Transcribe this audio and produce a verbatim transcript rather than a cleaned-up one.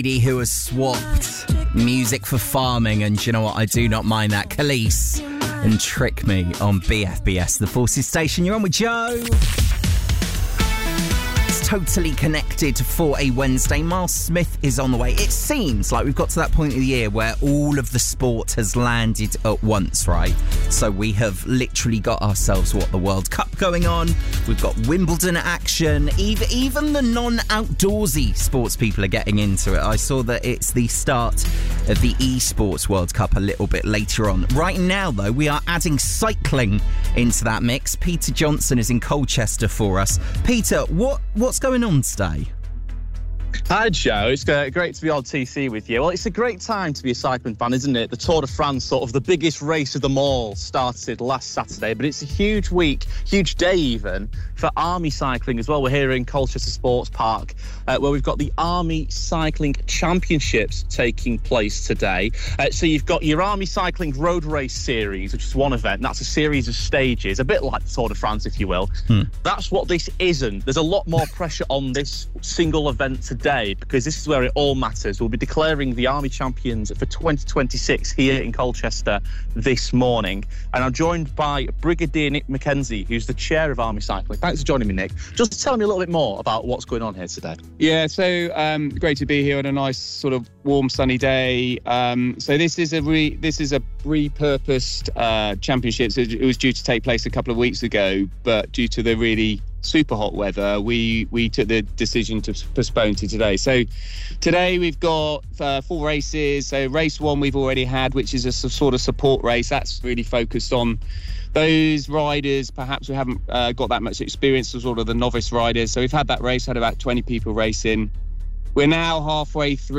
Who has swapped music for farming, and do you know what? I do not mind that. Khalees and Trick Me on B F B S, the Forces Station. You're on with Joe. It's totally connected for a Wednesday. Miles Smith is on the way. It seems like we've got to that point of the year where all of the sport has landed at once, right? So we have literally got ourselves, what, the World Cup going on. We've got Wimbledon action. Even, even the non-outdoorsy sports people are getting into it. I saw that it's the start of the eSports World Cup a little bit later on. Right now, though, we are adding cycling into that mix. Peter Johnson is in Colchester for us. Peter, what what's going on today? Hi, Joe. It's great to be on T C with you. Well, it's a great time to be a cycling fan, isn't it? The Tour de France, sort of the biggest race of them all, started last Saturday, but it's a huge week, huge day even, for Army cycling as well. We're here in Colchester Sports Park, uh, where we've got the Army Cycling Championships taking place today. Uh, so you've got your Army Cycling Road Race Series, which is one event, and that's a series of stages, a bit like the Tour de France, if you will. Hmm. That's what this isn't. There's a lot more pressure on this single event today, because this is where it all matters. We'll be declaring the Army champions for twenty twenty-six here in Colchester this morning. And I'm joined by Brigadier Nick Mackenzie, who's the chair of Army Cycling. Thanks for joining me, Nick. Just tell me a little bit more about what's going on here today. Yeah, so um, great to be here on a nice sort of warm, sunny day. Um, so this is a re- this is a repurposed uh, championship. So it was due to take place a couple of weeks ago, but due to the really super hot weather, we we took the decision to postpone to today. So today we've got uh, four races. So race one we've already had, which is a sort of support race. That's really focused on those riders perhaps who haven't uh, got that much experience, as sort of the novice riders. So we've had that race, had about twenty people racing. We're now halfway through